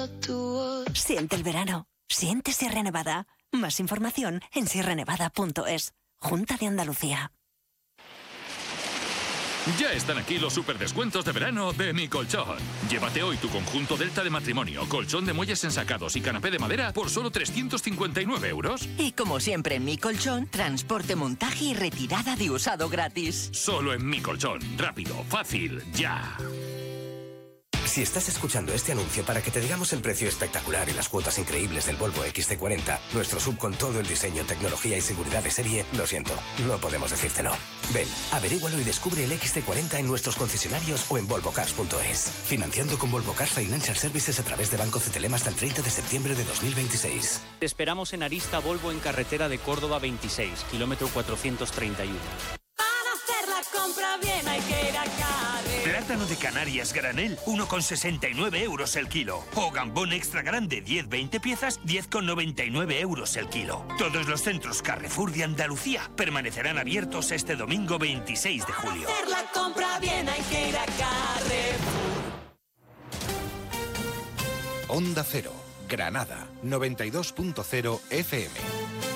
Siente el verano. Siente Sierra Nevada. Más información en sierranevada.es. Junta de Andalucía. Ya están aquí los superdescuentos de verano de Mi Colchón. Llévate hoy tu conjunto Delta de matrimonio, colchón de muelles ensacados y canapé de madera por solo 359 euros. Y como siempre en Mi Colchón, transporte, montaje y retirada de usado gratis. Solo en Mi Colchón. Rápido, fácil, ya. Si estás escuchando este anuncio para que te digamos el precio espectacular y las cuotas increíbles del Volvo XC40, nuestro SUV con todo el diseño, tecnología y seguridad de serie, lo siento, no podemos decírtelo. Ven, averígualo y descubre el XC40 en nuestros concesionarios o en volvocars.es. Financiando con Volvo Cars Financial Services a través de Banco CTLM hasta el 30 de septiembre de 2026. Te esperamos en Arista Volvo en carretera de Córdoba 26, kilómetro 431. Para hacer la compra bien hay que ir a Carre. Plátano de Canarias granel, 1,69 euros el kilo. O gambón extra grande, 10-20 piezas, 10,99 euros el kilo. Todos los centros Carrefour de Andalucía permanecerán abiertos este domingo 26 de julio. Para hacer la compra bien hay que ir a Carrefour. Onda Cero, Granada, 92.0 FM.